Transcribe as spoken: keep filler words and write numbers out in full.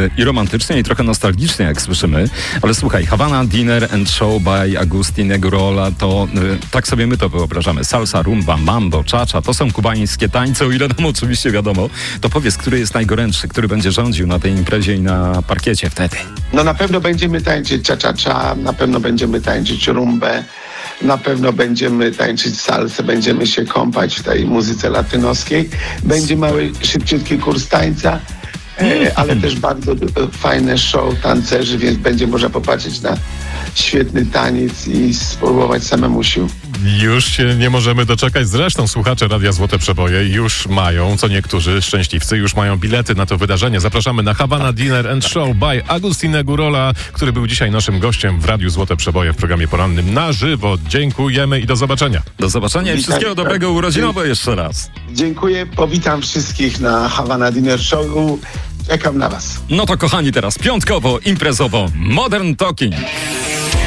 i romantycznie, i trochę nostalgicznie, jak słyszymy. Ale słuchaj, Havana Dinner and Show by Agustin Negurola, to y, tak sobie my to wyobrażamy. Salsa, rumba, mambo, cha-cha, to są kubańskie tańce, o ile nam oczywiście wiadomo. To powiedz, który jest najgorętszy, który będzie rządził na tej imprezie i na parkiecie wtedy? No na pewno będziemy tańczyć cha-cha-cha, na pewno będziemy tańczyć rumbę, na pewno będziemy tańczyć salsę, będziemy się kąpać w tej muzyce latynoskiej. Będzie mały, szybciutki kurs tańca, e, ale też bardzo e, fajne show tancerzy, więc będzie można popatrzeć na świetny taniec i spróbować samemu sił. Już się nie możemy doczekać. Zresztą słuchacze Radia Złote Przeboje już mają, co niektórzy szczęśliwcy, już mają bilety na to wydarzenie. Zapraszamy na Havana Dinner and Show by Agustin Negurola, który był dzisiaj naszym gościem w Radiu Złote Przeboje w programie porannym na żywo. Dziękujemy i do zobaczenia. Do zobaczenia i wszystkiego dobrego urodzinowe jeszcze raz. Dziękuję, powitam wszystkich na Havana Dinner Show. Czekam na was. No to kochani, teraz piątkowo, imprezowo, Modern Talking.